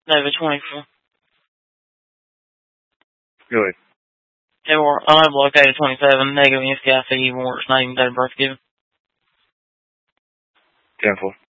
Nova 24. Go ahead. I'll have located 27, negative NCIC, warrants, name, date of birth given. 10-4.